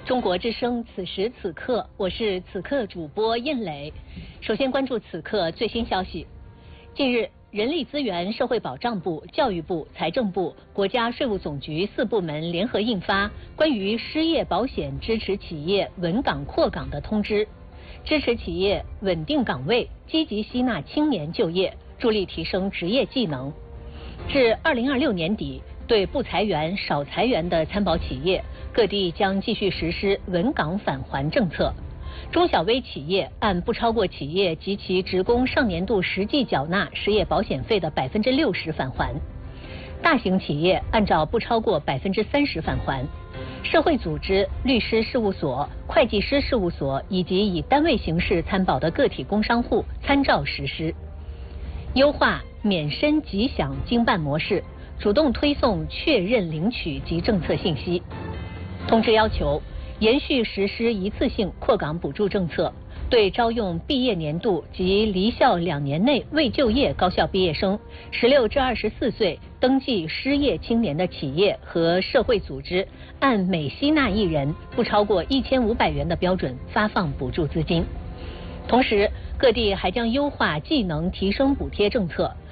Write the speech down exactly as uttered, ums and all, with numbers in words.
中国之声，此时此刻，我是此刻主播印磊。首先关注此刻最新消息。近日，人力资源社会保障部、教育部、财政部、国家税务总局四部门联合印发关于失业保险支持企业稳岗扩岗的通知，支持企业稳定岗位，积极吸纳青年就业，助力提升职业技能。至二零二六年底，对不裁员、少裁员的参保企业，各地将继续实施稳岗返还政策。中小微企业按不超过企业及其职工上年度实际缴纳失业保险费的百分之六十返还，大型企业按照不超过百分之三十返还，社会组织、律师事务所、会计师事务所以及以单位形式参保的个体工商户参照实施。优化免申即享经办模式，主动推送确认领取及政策信息。通知要求，延续实施一次性扩岗补助政策，对招用毕业年度及离校两年内未就业高校毕业生、十六至二十四岁登记失业青年的企业和社会组织，按每吸纳一人不超过一千五百元的标准发放补助资金。同时，各地还将优化技能提升补贴政策，